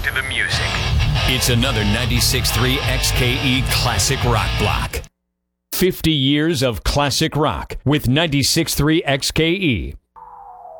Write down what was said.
to the music. It's another 96.3 XKE Classic Rock Block. 50 years of classic rock with 96.3 XKE.